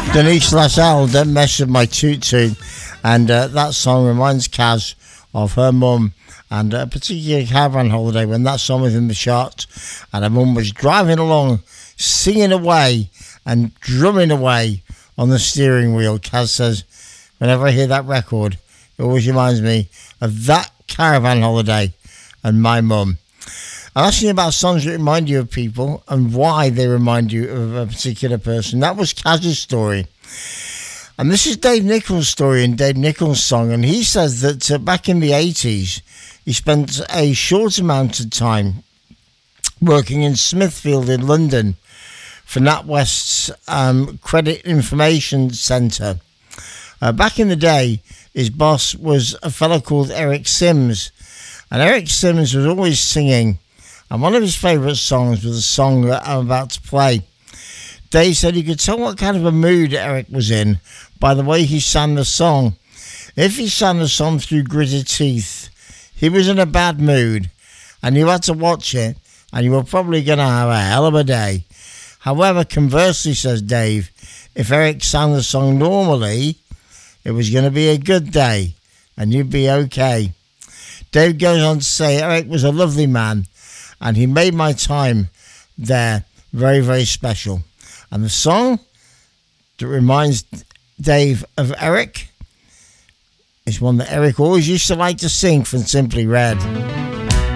Denise Lassalle, Don't Mess With My Toot Toot. And that song reminds Kaz of her mum and a particular caravan holiday when that song was in the charts and her mum was driving along, singing away and drumming away on the steering wheel. Kaz says, whenever I hear that record, it always reminds me of that caravan holiday and my mum. I'm asking about songs that remind you of people and why they remind you of a particular person. That was Kaz's story. And this is Dave Nichols' story and Dave Nichols' song. And he says that back in the 80s, he spent a short amount of time working in Smithfield in London for NatWest's Credit Information Centre. Back in the day, his boss was a fellow called Eric Sims. And Eric Sims was always singing. And one of his favourite songs was a song that I'm about to play. Dave said you could tell what kind of a mood Eric was in by the way he sang the song. If he sang the song through gritted teeth, he was in a bad mood. And you had to watch it, and you were probably going to have a hell of a day. However, conversely, says Dave, if Eric sang the song normally, it was going to be a good day, and you'd be okay. Dave goes on to say Eric was a lovely man, and he made my time there very, very special. And the song that reminds Dave of Eric is one that Eric always used to like to sing from Simply Red.